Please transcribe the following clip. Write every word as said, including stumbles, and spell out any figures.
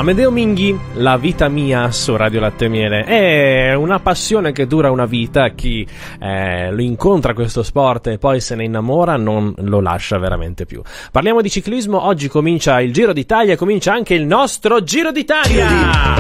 Amedeo Minghi, La vita mia su Radio Latte e Miele. È una passione che dura una vita. Chi eh, lo incontra questo sport e poi se ne innamora non lo lascia veramente più. Parliamo di ciclismo, oggi comincia il Giro d'Italia e comincia anche il nostro Giro d'Italia!